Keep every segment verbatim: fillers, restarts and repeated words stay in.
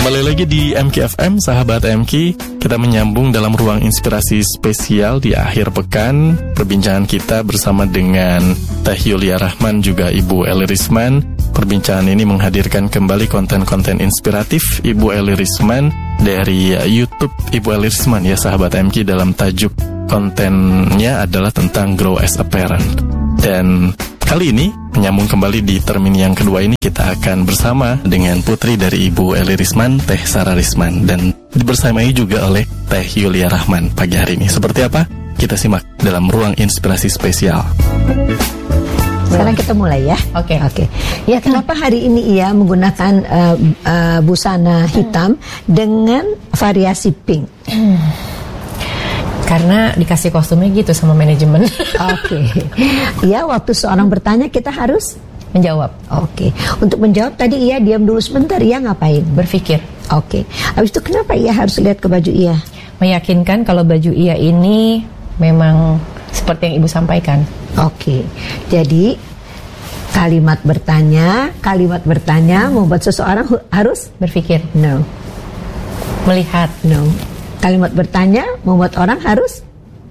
Kembali lagi di M K F M, sahabat M K. Kita menyambung dalam ruang inspirasi spesial di akhir pekan. Perbincangan kita bersama dengan Teh Yulia Rahman juga Ibu Eli Risman. Perbincangan ini menghadirkan kembali konten-konten inspiratif Ibu Eli Risman dari YouTube Ibu Eli Risman ya sahabat M K, dalam tajuk kontennya adalah tentang Grow as a Parent. Dan kali ini menyambung kembali di termin yang kedua ini, kita akan bersama dengan putri dari Ibu Eli Risman, Teh Sarah Risman, dan dibersamai juga oleh Teh Yulia Rahman pagi hari ini. Seperti apa? Kita simak dalam ruang inspirasi spesial. Sekarang kita mulai ya. Oke. Okay. Oke. Okay. Ya, kenapa hari ini ia menggunakan uh, uh, busana hitam dengan variasi pink? Hmm. Karena dikasih kostumnya gitu sama manajemen. Oke. Okay. Ya, waktu seorang bertanya kita harus menjawab. Oke. Okay. Untuk menjawab tadi ia diam dulu sebentar, ia ngapain? Berpikir. Oke. Okay. Habis itu kenapa ia harus lihat ke baju ia? Meyakinkan kalau baju ia ini memang seperti yang Ibu sampaikan. Oke. Okay. Jadi kalimat bertanya, kalimat bertanya membuat seseorang harus berpikir. No. Melihat. No. Kalimat bertanya membuat orang harus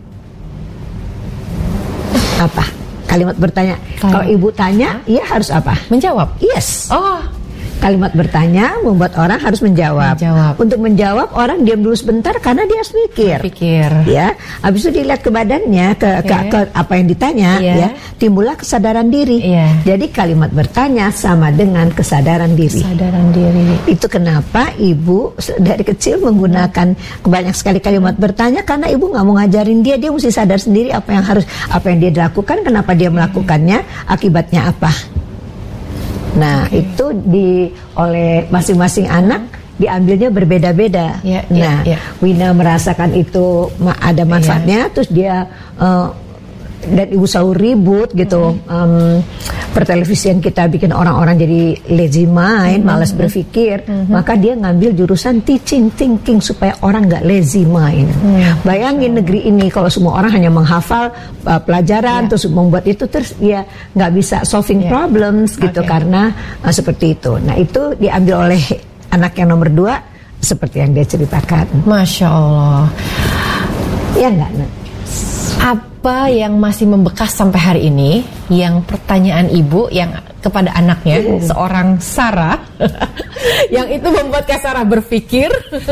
apa? Kalimat bertanya. Kalau ibu tanya, ia harus apa? Menjawab. Yes. Oh. Kalimat bertanya membuat orang harus menjawab. menjawab. Untuk menjawab orang diam dulu sebentar karena dia harus mikir. Pikir. Ya. Habis itu dilihat ke badannya, ke, okay. ke, ke apa yang ditanya, yeah. ya. Timbullah kesadaran diri. Yeah. Jadi kalimat bertanya sama dengan kesadaran diri. Kesadaran diri. Itu kenapa ibu dari kecil menggunakan banyak sekali kalimat bertanya, karena ibu nggak mau ngajarin dia, dia mesti sadar sendiri apa yang harus, apa yang dia lakukan, kenapa dia melakukannya, akibatnya apa. Nah, okay. itu di oleh masing-masing anak diambilnya berbeda-beda. Yeah, nah, yeah, yeah. Wina merasakan itu ada manfaatnya, yeah. terus dia uh, dan ibu selalu ribut gitu. Mm-hmm. um, pertelevisian kita bikin orang-orang jadi lazy mind, mm-hmm. malas berpikir. Mm-hmm. Maka dia ngambil jurusan teaching thinking supaya orang nggak lazy mind. Mm-hmm. Bayangin negeri ini kalau semua orang hanya menghafal uh, pelajaran, yeah. terus membuat itu, terus ya nggak bisa solving yeah. problems gitu, okay. karena uh, seperti itu. Nah, itu diambil oleh anak yang nomor dua seperti yang dia ceritakan. Masya Allah. Ya nggak, Nak? Apa yang masih membekas sampai hari ini, yang pertanyaan ibu yang kepada anaknya, hmm. seorang Sarah, yang itu membuat Kak Sarah berpikir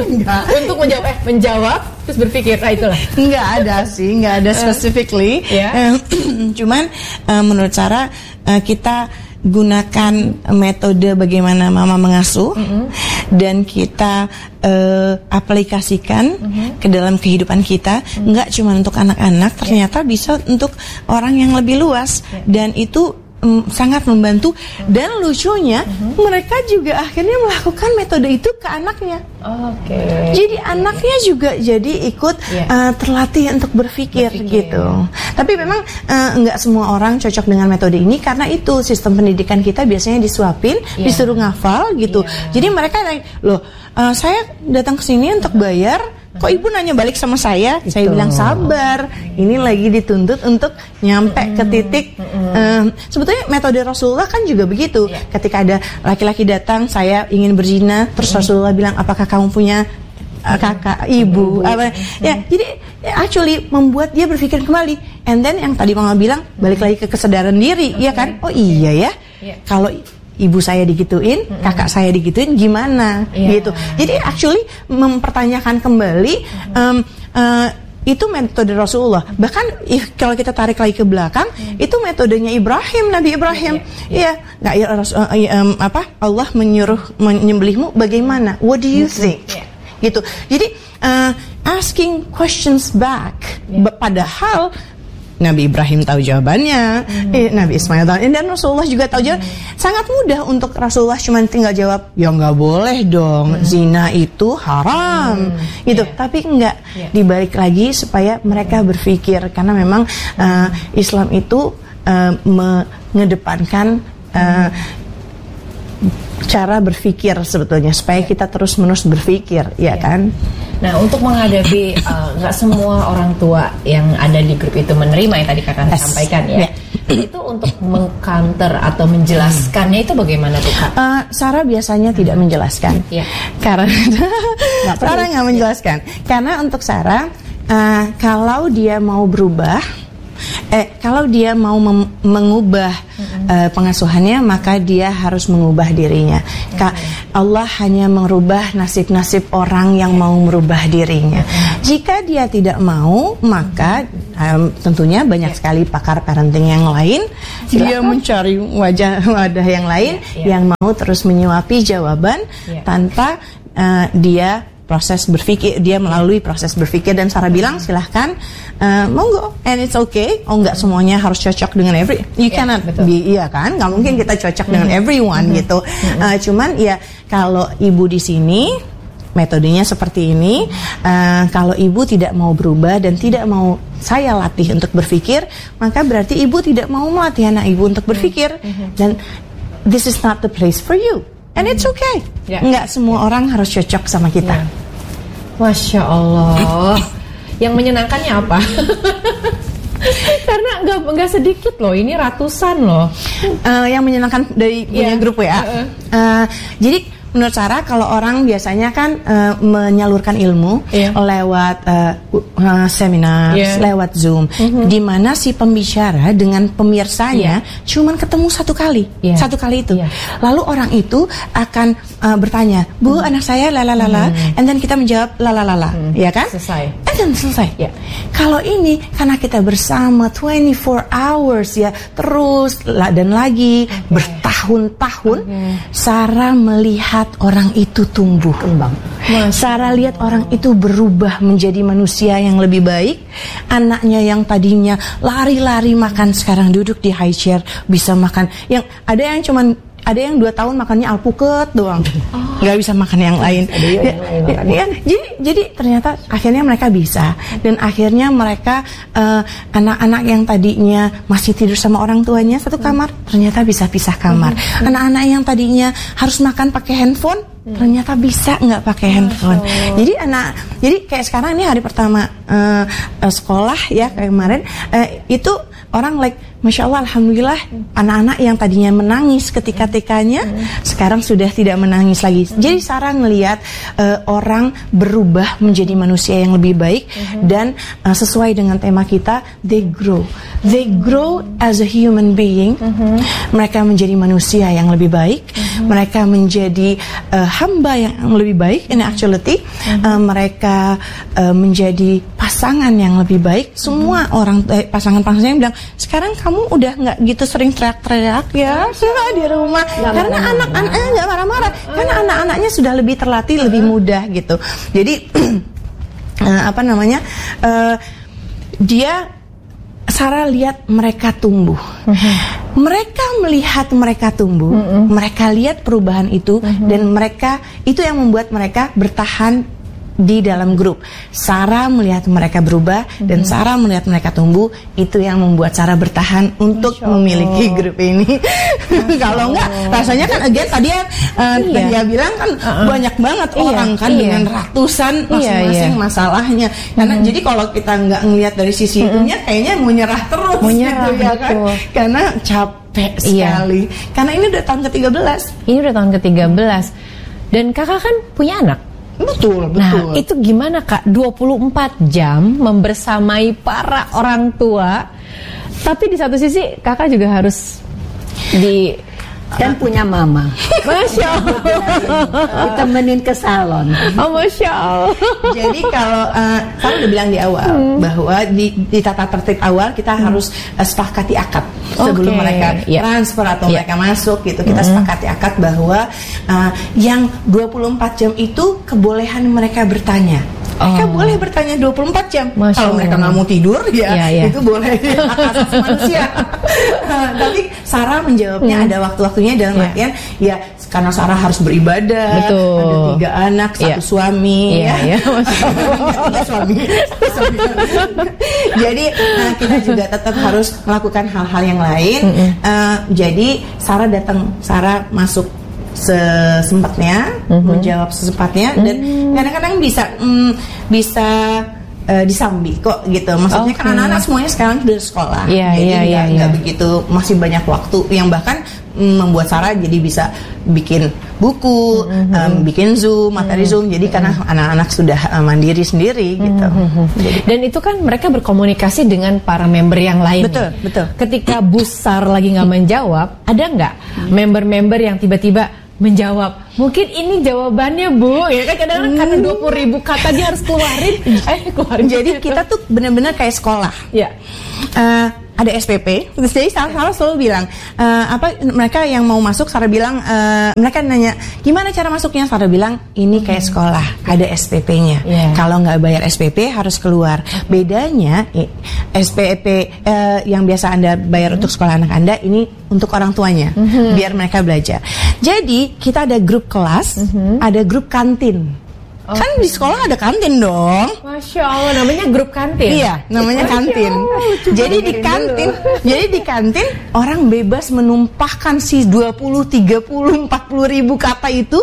untuk menjawab, eh menjawab terus berpikir, nah itulah. Nggak ada sih, nggak ada specifically. Uh, yeah. Cuman uh, menurut Sarah uh, kita gunakan metode bagaimana mama mengasuh, mm-hmm. dan kita uh, aplikasikan mm-hmm. ke dalam kehidupan kita, mm-hmm. nggak cuma untuk anak-anak, ternyata yeah. bisa untuk orang yang lebih luas, yeah. dan itu um, sangat membantu. Mm-hmm. Dan lucunya mm-hmm. mereka juga akhirnya melakukan metode itu ke anaknya. Oke. Okay. Jadi anaknya juga jadi ikut yeah. uh, terlatih untuk berpikir, berpikir gitu. Tapi memang uh, nggak semua orang cocok dengan metode ini, karena itu sistem pendidikan kita biasanya disuapin, yeah. disuruh ngafal gitu. Yeah. Jadi mereka loh, uh, saya datang ke sini untuk bayar. Kok ibu nanya balik sama saya? Gitu. Saya bilang sabar. Ini lagi dituntut untuk nyampe mm-hmm. ke titik. Mm-hmm. Um, sebetulnya metode Rasulullah kan juga begitu. Yeah. Ketika ada laki-laki datang, saya ingin berzina, terus mm-hmm. Rasulullah bilang, apakah kamu punya uh, kakak, ibu? Mm-hmm. Apa? Mm-hmm. Ya, jadi actually membuat dia berpikir kembali. And then yang tadi mama bilang, balik lagi ke kesadaran diri, okay. ya kan? Oh iya ya. Yeah. Kalau ibu saya digituin, mm-hmm. kakak saya digituin, gimana yeah. gitu. Jadi actually mempertanyakan kembali mm-hmm. um, uh, itu metode Rasulullah. Bahkan if, kalau kita tarik lagi ke belakang, mm-hmm. itu metodenya Ibrahim, Nabi Ibrahim. Iya, nggak yeah, yeah. yeah, uh, um, apa? Allah menyuruh menyembelihmu, bagaimana? What do you mm-hmm. think? Yeah. Gitu. Jadi uh, asking questions back. Yeah. Padahal Nabi Ibrahim tahu jawabannya, hmm. eh, Nabi Ismail tahu, dan Rasulullah juga tahu jawabannya. Hmm. Sangat mudah untuk Rasulullah cuma tinggal jawab, ya nggak boleh dong, hmm. zina itu haram, hmm. gitu. Yeah. Tapi nggak yeah. dibalik lagi supaya mereka berpikir, karena memang uh, Islam itu uh, mengedepankan uh, cara berpikir sebetulnya, supaya kita terus-menerus berpikir, ya, ya kan? Nah, untuk menghadapi nggak uh, semua orang tua yang ada di grup itu menerima yang tadi kakak yes. sampaikan ya. Yeah. itu untuk mengcounter atau menjelaskannya itu bagaimana tuh Kak? Uh, Sarah biasanya tidak menjelaskan, yeah. karena Sarah nggak menjelaskan, karena untuk Sarah uh, kalau dia mau berubah, eh kalau dia mau mem- mengubah mm-hmm. uh, pengasuhannya, maka dia harus mengubah dirinya. Mm-hmm. Ka- Allah hanya merubah nasib-nasib orang yang mau merubah dirinya. Mm-hmm. Jika dia tidak mau, maka um, tentunya banyak yeah. sekali pakar parenting yang lain. Silakan. Dia mencari wajah wadah yang lain yeah, yeah. yang mau terus menyuapi jawaban yeah. tanpa uh, dia proses berpikir, dia melalui proses berpikir. Dan Sarah bilang silahkan, uh, monggo, and it's okay. Oh, nggak semuanya harus cocok dengan every, you yeah, cannot betul. be, iya kan, nggak mungkin kita cocok mm-hmm. dengan everyone mm-hmm. gitu. Mm-hmm. Uh, cuman ya kalau ibu di sini metodenya seperti ini, uh, kalau ibu tidak mau berubah dan tidak mau saya latih untuk berpikir, maka berarti ibu tidak mau melatih anak ibu untuk berpikir. Mm-hmm. Dan this is not the place for you. And it's okay. Yeah. Nggak semua yeah. orang harus cocok sama kita. Yeah. Masya Allah. Yang menyenangkannya apa? Karena nggak nggak sedikit loh, ini ratusan loh. Uh, yang menyenangkan dari punya yeah. grup W A. Uh-uh. Uh, jadi menurut Sarah, kalau orang biasanya kan uh, menyalurkan ilmu yeah. lewat uh, uh, seminar, yeah. lewat Zoom, mm-hmm. di mana si pembicara dengan pemirsanya yeah. cuman ketemu satu kali, yeah. satu kali itu. Yeah. Lalu orang itu akan uh, bertanya, Bu, mm-hmm. anak saya lalalala, mm-hmm. and then kita menjawab lalalala, mm-hmm. ya kan? Selesai. And then selesai. Yeah. Kalau ini karena kita bersama twenty-four hours ya, terus dan lagi okay. bertahun-tahun, okay. Sarah melihat orang itu tumbuh kembang. Sarah lihat orang itu berubah menjadi manusia yang lebih baik. Anaknya yang tadinya lari-lari makan, sekarang duduk di high chair bisa makan. Yang ada yang cuman ada yang dua tahun makannya alpukat doang, oh. nggak bisa makan yang lain. Ada yang ya, lain ya, ya, jadi jadi ternyata akhirnya mereka bisa, dan akhirnya mereka uh, anak-anak yang tadinya masih tidur sama orang tuanya satu kamar, ternyata bisa pisah kamar. Hmm. Anak-anak yang tadinya harus makan pakai handphone, hmm. ternyata bisa nggak pakai handphone. Oh. Jadi anak, jadi kayak sekarang ini hari pertama uh, uh, sekolah ya kayak kemarin uh, itu orang like Masya Allah, Alhamdulillah, anak-anak yang tadinya menangis ketika T K-nya hmm. sekarang sudah tidak menangis lagi. Hmm. Jadi Sarah ngelihat uh, orang berubah menjadi manusia yang lebih baik, hmm. dan uh, sesuai dengan tema kita, they grow, they grow as a human being. Hmm. Mereka menjadi manusia yang lebih baik, hmm. mereka menjadi uh, hamba yang lebih baik. In actuality, hmm. uh, mereka uh, menjadi pasangan yang lebih baik. Semua hmm. orang eh, pasangan-pasangan yang bilang, sekarang kamu udah nggak gitu sering teriak-teriak ya di rumah, gak karena anak-anaknya nggak marah-marah, karena anak-anaknya sudah lebih terlatih, uh. lebih mudah gitu. Jadi uh, apa namanya, uh, dia Sarah lihat mereka tumbuh, uh-huh. mereka melihat mereka tumbuh, uh-uh. mereka lihat perubahan itu, uh-huh. dan mereka itu yang membuat mereka bertahan di dalam grup. Sarah melihat mereka berubah, mm-hmm. dan Sarah melihat mereka tumbuh. Itu yang membuat Sarah bertahan untuk memiliki grup ini. Kalau enggak, rasanya kan again tadi yang uh, iya. dia bilang kan uh-uh. banyak banget iya. orang kan iya. dengan ratusan masing-masing iya, iya. masalahnya. Karena mm-hmm. jadi kalau kita nggak ngelihat dari sisi mm-hmm. itunya, kayaknya mau nyerah terus, menyerah, gitu ya kan? Karena capek sekali. Iya. Karena ini udah tahun ketiga belas. Ini udah tahun ketiga belas. Dan kakak kan punya anak. Betul, betul. Nah, itu gimana Kak? dua puluh empat jam membersamai para orang tua. Tapi di satu sisi kakak juga harus di dan punya mama. Masya Allah. Ditemenin ke salon. Oh, Masya Allah. Jadi kalau uh, kan udah bilang di awal hmm. bahwa di, di tata tertib awal kita hmm. harus uh, sepakati akad sebelum okay. mereka yeah. transfer atau yeah. mereka masuk gitu. Kita hmm. sepakati akad bahwa uh, yang dua puluh empat jam itu kebolehan mereka bertanya. Mereka oh. boleh bertanya dua puluh empat jam. Masya Kalau mereka nggak mau tidur ya, ya, ya. itu boleh hak asasi manusia. Tapi Sarah menjawabnya hmm. ada waktu-waktunya dalam ya. artian ya karena Sarah harus beribadah, betul. ada tiga anak, satu ya. suami, ya, ya. ya. suami. Jadi uh, kita juga tetap harus melakukan hal-hal yang lain. Mm-hmm. Uh, jadi Sarah datang, Sarah masuk sesempatnya, mm-hmm. menjawab sesempatnya, mm-hmm. dan kadang-kadang bisa mm, bisa uh, disambi kok gitu. Maksudnya okay. kan anak-anak semuanya sekarang sudah sekolah, yeah, jadi yeah, nggak yeah, nggak yeah. begitu, masih banyak waktu yang bahkan membuat Sarah jadi bisa bikin buku, mm-hmm. um, bikin Zoom, materi mm-hmm. Zoom. Jadi karena anak-anak sudah uh, mandiri sendiri gitu. Mm-hmm. Jadi, dan itu kan mereka berkomunikasi dengan para member yang lain. Betul, nih. betul. Ketika Bu Sar lagi nggak menjawab, ada nggak mm-hmm. member-member yang tiba-tiba menjawab? Mungkin ini jawabannya, Bu. Ya kan kadang-kadang karena dua puluh ribu kata dia harus keluarin. eh, keluarin Jadi gitu. kita tuh benar-benar kayak sekolah. Ya. Uh, ada S P P, jadi Sarah selalu bilang uh, apa mereka yang mau masuk, Sarah bilang uh, mereka nanya gimana cara masuknya, Sarah bilang ini kayak sekolah, ada S P P-nya. Yeah. Kalau nggak bayar S P P harus keluar. Bedanya eh, S P P uh, yang biasa Anda bayar mm-hmm. untuk sekolah anak Anda, ini untuk orang tuanya, mm-hmm. biar mereka belajar. Jadi kita ada grup kelas, mm-hmm. ada grup kantin. Oh. Kan di sekolah ada kantin dong. Masya Allah, namanya grup kantin. Iya, namanya kantin. Jadi di kantin, jadi di kantin orang bebas menumpahkan si dua puluh, tiga puluh, empat puluh ribu kata itu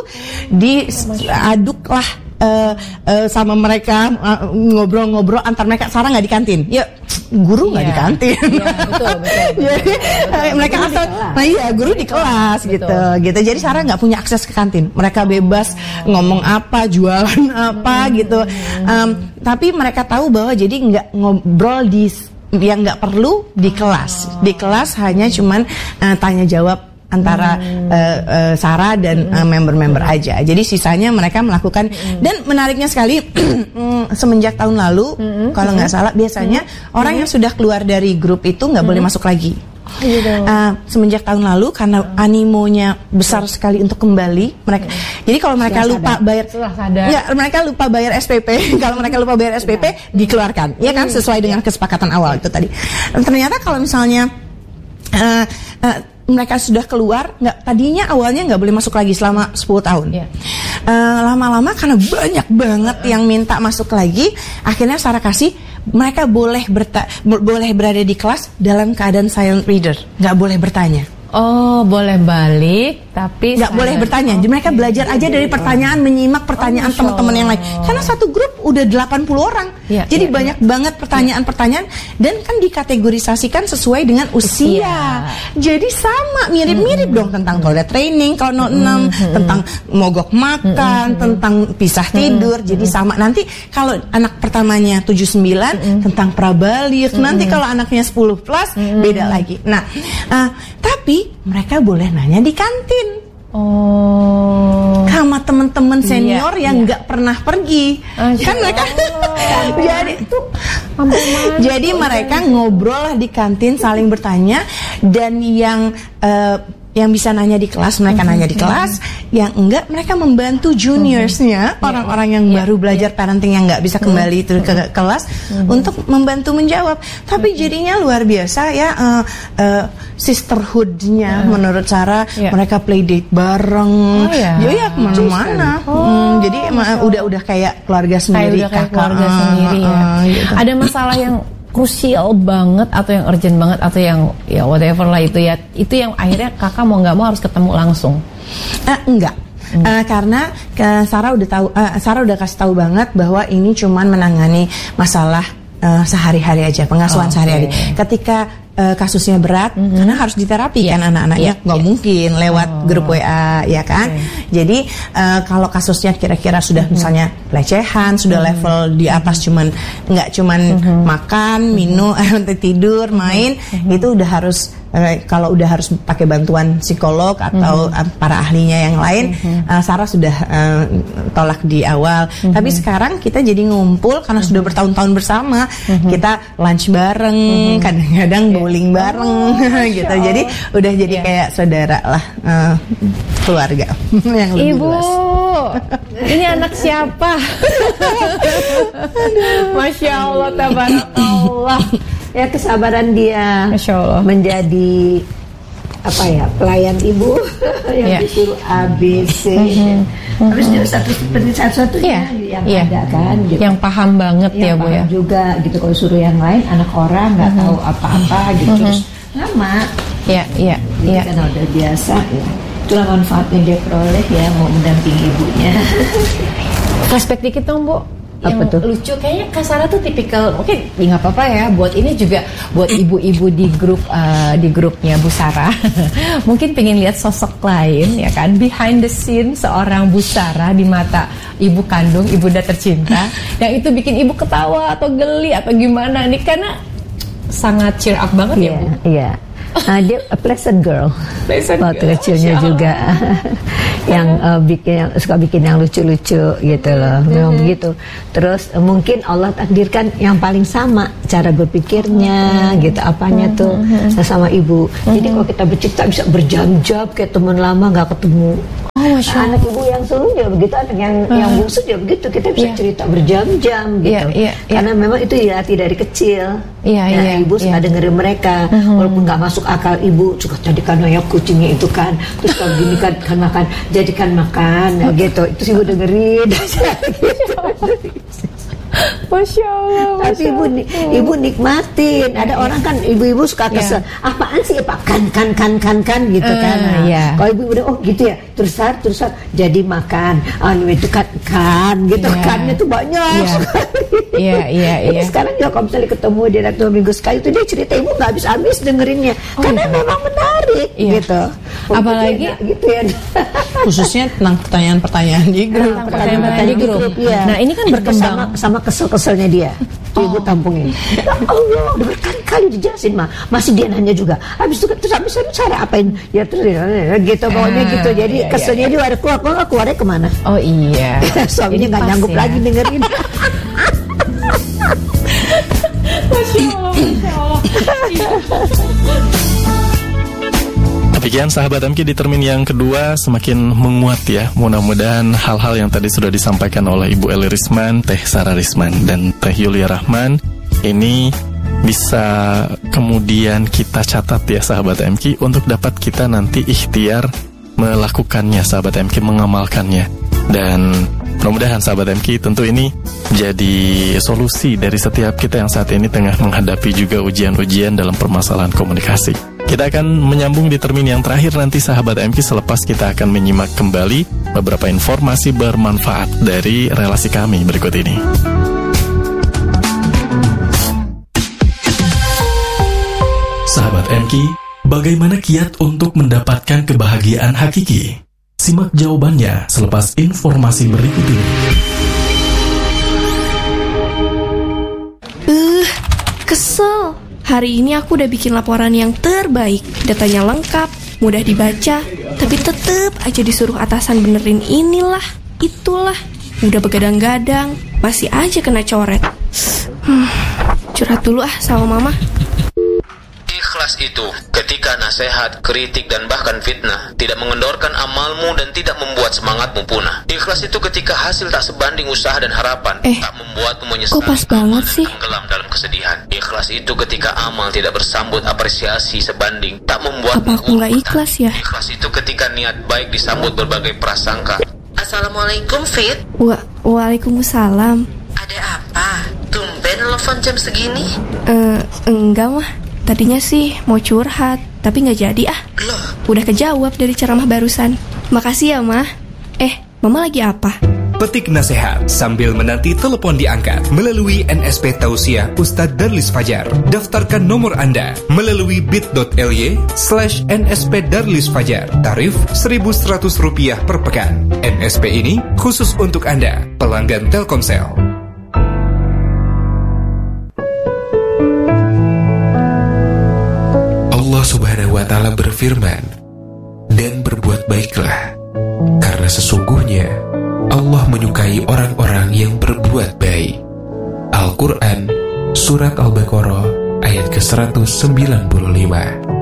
diaduklah uh, uh, sama mereka, uh, ngobrol-ngobrol antar mereka. Sarah nggak di kantin. Ya, guru nggak yeah. di kantin. Yeah, betul, betul, betul, Jadi betul. mereka asal, nah iya guru di kelas betul. gitu, gitu. Jadi Sarah nggak punya akses ke kantin. Mereka bebas oh. ngomong apa, jualan apa hmm. gitu. Um, tapi mereka tahu bahwa jadi nggak ngobrol di yang nggak perlu di kelas. Di kelas hanya cuman uh, tanya jawab antara hmm. uh, uh, Sarah dan uh, member-member hmm. aja. Jadi sisanya mereka melakukan hmm. dan menariknya sekali semenjak tahun lalu hmm. kalau nggak salah biasanya hmm. orang hmm. yang sudah keluar dari grup itu nggak hmm. boleh masuk lagi. Gitu. Uh, semenjak tahun lalu karena hmm. animonya besar hmm. sekali untuk kembali mereka. Hmm. Jadi kalau mereka Setelah lupa sadar. bayar, ya mereka lupa bayar S P P. Kalau mereka lupa bayar S P P ya. dikeluarkan, ya kan sesuai dengan kesepakatan awal itu tadi. Dan ternyata kalau misalnya uh, uh, mereka sudah keluar, nggak tadinya awalnya nggak boleh masuk lagi selama sepuluh tahun. Yeah. Uh, lama-lama karena banyak banget yang minta masuk lagi, akhirnya Sarah kasih mereka boleh berta- boleh berada di kelas dalam keadaan silent reader, nggak boleh bertanya. Oh, boleh balik, tapi nggak boleh bertanya. Jadi mereka belajar aja dari pertanyaan, menyimak pertanyaan oh, teman-teman yang lain. Karena satu grup udah delapan puluh orang, ya, jadi ya, banyak ya. banget pertanyaan-pertanyaan dan kan dikategorisasikan sesuai dengan usia. usia. Jadi sama, mirip-mirip mm-hmm. dong tentang toilet training kalau nol enam, mm-hmm. tentang mogok makan, mm-hmm. tentang pisah tidur. Mm-hmm. Jadi sama. Nanti kalau anak pertamanya tujuh sembilan mm-hmm. tentang prabalik, mm-hmm. nanti kalau anaknya sepuluh plus mm-hmm. beda lagi. Nah, uh, tapi mereka boleh nanya di kantin. Oh. Sama teman-teman senior iya, yang nggak iya. pernah pergi. Asya kan mereka jadi itu jadi mereka ngobrol lah di kantin, saling bertanya, dan yang uh, yang bisa nanya di kelas mereka mm-hmm. nanya di kelas, yang enggak mereka membantu juniorsnya, mm-hmm. orang-orang yang yeah. baru belajar yeah. parenting yang nggak bisa kembali mm-hmm. ke kelas mm-hmm. untuk membantu menjawab. Tapi mm-hmm. jadinya luar biasa ya, uh, uh, sisterhood-nya yeah. menurut Sarah. Yeah. Mereka play date bareng, oh, yeah. jadi ya kemana-mana. Oh. Hmm, jadi oh. udah udah kayak keluarga sendiri, kayak kayak kakak keluarga uh, sendiri ya. Uh, gitu. Ada masalah yang krusial banget atau yang urgent banget atau yang ya whatever lah itu ya, itu yang akhirnya kakak mau nggak mau harus ketemu langsung? Uh, enggak. Hmm. Uh, karena uh, Sarah udah tahu, uh, Sarah udah kasih tahu banget bahwa ini cuman menangani masalah uh, sehari-hari aja, pengasuhan oh, sehari-hari. Okay. Ketika uh, kasusnya berat, mm-hmm. karena harus diterapi yeah. kan anak-anaknya, nggak yeah. mungkin lewat oh. grup W A ya kan. Okay. Jadi uh, kalau kasusnya kira-kira sudah mm-hmm. misalnya pelecehan, sudah mm-hmm. level di atas, cuman nggak cuman mm-hmm. makan, minum, tidur, main, mm-hmm. itu udah harus uh, kalau udah harus pakai bantuan psikolog atau mm-hmm. uh, para ahlinya yang lain. Mm-hmm. uh, Sarah sudah uh, tolak di awal. Mm-hmm. Tapi sekarang kita jadi ngumpul karena mm-hmm. sudah bertahun-tahun bersama, mm-hmm. kita lunch bareng, mm-hmm. kadang-kadang bowling bareng, oh, gitu. Jadi udah jadi yeah. kayak saudara lah, uh, keluarga yang lebih Ibu, luas. Ini anak siapa? Masya Allah, tabarakallah. Ya kesabaran dia Masya Allah. menjadi apa ya, pelayan ibu yang yeah. disuruh A B C, mm-hmm. terus mm-hmm. satu seperti satu-satunya yeah. yang yeah. ada kan, gitu. Yang paham banget ya, ya Bu ya. Juga gitu, kalau suruh yang lain anak orang nggak mm-hmm. tahu apa-apa gitu, mm-hmm. terus lama. Iya iya iya. Karena udah biasa ya. Itulah manfaat yang dia peroleh ya, mau mendampingi ibunya. Flashback dikit dong Bu. yang tuh? lucu kayaknya Kak Sarah tuh tipikal, oke okay, ya nggak apa-apa ya buat ini juga buat ibu-ibu di grup uh, di grupnya Bu Sarah mungkin pengen lihat sosok lain ya kan, behind the scene seorang Bu Sarah di mata ibu kandung, ibunda tercinta yang itu bikin ibu ketawa atau geli atau gimana nih, karena sangat cheer up banget yeah, ya Bu. Iya. Yeah. Uh, dia a pleasant girl pleasant waktu girl. kecilnya juga yang uh, bikin yang suka bikin yang lucu-lucu gitu loh, memang mm-hmm. begitu. Terus uh, mungkin Allah takdirkan yang paling sama cara berpikirnya mm-hmm. gitu apanya mm-hmm. tuh mm-hmm. sama ibu. Mm-hmm. Jadi kalau kita bercerita bisa berjam-jam kayak teman lama nggak ketemu. Oh, anak ibu yang sulung juga begitu, anak yang uh. yang bungsu juga begitu, kita bisa yeah. cerita berjam-jam gitu. Yeah, yeah, yeah. Karena memang itu dilatih dari kecil. Yeah, ya, yeah, ibu suka yeah. dengerin mereka, uh-huh. walaupun nggak masuk akal ibu suka jadikan ayam kucingnya itu kan, terus kalau gini kan, kan makan, jadikan makan, nah, gitu. Itu sih ibu dengerin aja gitu. Masya Allah, Masya tapi ibu ibu nikmatin. Ada yeah. orang kan ibu-ibu suka kesel, yeah. apaan sih pak kan kan kan kan kan gitu uh, kan. Nah, yeah. kalau ibu udah oh gitu ya, terusan terusan jadi makan, ah itu kan kan gitu yeah. kannya tuh banyak. Iya iya iya. Sekarang juga kalau misalnya ketemu dia dua minggu sekali itu dia cerita ibu nggak habis-habis dengerinnya oh, karena iya. memang menarik yeah. gitu. Apalagi enak, gitu ya. Khususnya tentang pertanyaan-pertanyaan di grup. Pertanyaan-pertanyaan di grup. Ya. Nah ini kan berkembang sama, sama kesel-keselnya dia. Tuh oh. ibu tampungin. Ya Allah, udah berkali-kali dijelasin mah, masih dia nanya juga. Habis itu terus habis itu cara apain? Ya terus gitu pokoknya ah, gitu. Jadi iya, keselnya iya. dia ada keluar keluar keluarnya kemana? Oh iya. Suaminya nggak nyanggup ya. lagi dengerin. Masya Allah, Masya Allah. Demikian sahabat M K di termin yang kedua semakin menguat ya. Mudah-mudahan hal-hal yang tadi sudah disampaikan oleh Ibu Eli Risman, Teh Sarah Risman, dan Teh Yulia Rahman ini bisa kemudian kita catat ya sahabat M K untuk dapat kita nanti ikhtiar melakukannya sahabat M K, mengamalkannya. Dan mudah-mudahan sahabat M K tentu ini jadi solusi dari setiap kita yang saat ini tengah menghadapi juga ujian-ujian dalam permasalahan komunikasi. Kita akan menyambung di termin yang terakhir nanti sahabat M K, selepas kita akan menyimak kembali beberapa informasi bermanfaat dari relasi kami berikut ini. Sahabat M K, bagaimana kiat untuk mendapatkan kebahagiaan hakiki? Simak jawabannya selepas informasi berikut ini. Uh, kesel. Hari ini aku udah bikin laporan yang terbaik. Datanya lengkap, mudah dibaca, tapi tetep aja disuruh atasan benerin inilah, itulah. Udah begadang-gadang, masih aja kena coret. Hmm, curhat dulu ah sama mama. Ikhlas itu ketika nasihat, kritik, dan bahkan fitnah tidak mengendorkan amalmu dan tidak membuat semangatmu punah. Ikhlas itu ketika hasil tak sebanding usaha dan harapan, eh, tak membuatmu menyesal, kok pas banget sih? Tenggelam dalam kesedihan. Ikhlas itu ketika amal tidak bersambut apresiasi sebanding, tak membuat apa aku nggak ikhlas ya? Ikhlas itu ketika niat baik disambut berbagai prasangka. Assalamualaikum Fit. Wa Waalaikumsalam. Ada apa? Tumben telepon jam segini? Eh, uh, enggak mah. Tadinya sih mau curhat, tapi nggak jadi ah. Loh? Udah kejawab dari ceramah barusan. Makasih ya, Mah. Eh, Mama lagi apa? Petik nasihat sambil menanti telepon diangkat melalui N S P Tausiah Ustadz Darlis Fajar. Daftarkan nomor Anda melalui bit.ly slash nsp Darlis Fajar. Tarif seribu seratus rupiah per pekan. N S P ini khusus untuk Anda, pelanggan Telkomsel. Allah Subhanahu wa Ta'ala berfirman, dan berbuat baiklah, karena sesungguhnya Allah menyukai orang-orang yang berbuat baik. Al-Quran, Surat Al-Baqarah, ayat ke seratus sembilan puluh lima.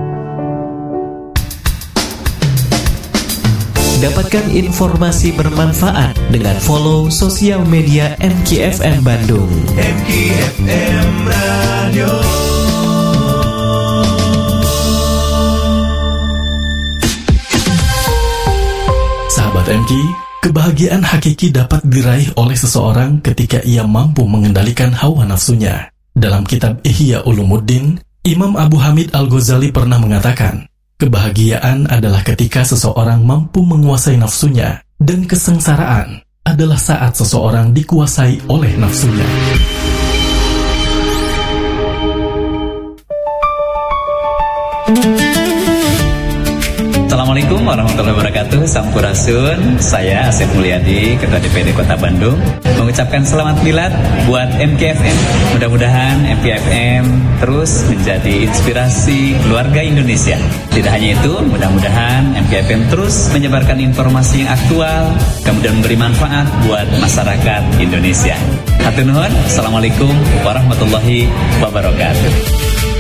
Dapatkan informasi bermanfaat dengan follow sosial media M K F M Bandung. M K F M Radio. Sahabat M K, kebahagiaan hakiki dapat diraih oleh seseorang ketika ia mampu mengendalikan hawa nafsunya. Dalam kitab Ihya Ulumuddin, Imam Abu Hamid Al-Ghazali pernah mengatakan, kebahagiaan adalah ketika seseorang mampu menguasai nafsunya dan kesengsaraan adalah saat seseorang dikuasai oleh nafsunya. Assalamualaikum warahmatullahi wabarakatuh. Sampurasun. Saya Asep Mulyadi, Ketua D P D Kota Bandung, mengucapkan selamat milad buat M K F M. Mudah-mudahan M K F M terus menjadi inspirasi keluarga Indonesia. Tidak hanya itu, mudah-mudahan M K F M terus menyebarkan informasi yang aktual, kemudian memberi manfaat buat masyarakat Indonesia. Hatur nuhun. Assalamualaikum warahmatullahi wabarakatuh.